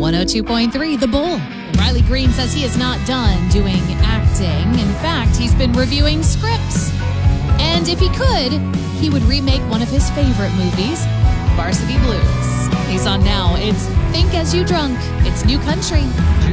102.3 The Bull. Riley Green says he is not done doing acting. In fact, he's been reviewing scripts. And if he could, he would remake one of his favorite movies, Varsity Blues. He's on now. It's Think As You Drunk. It's New Country.